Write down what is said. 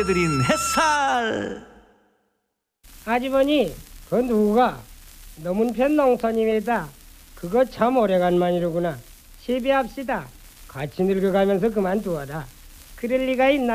보내드린 햇살. 아주머니, 그 누가 너문편 농사님이다. 그거 참 오래간만이로구나. 시비합시다. 같이 늙어가면서 그만두어라. 그럴 리가 있나?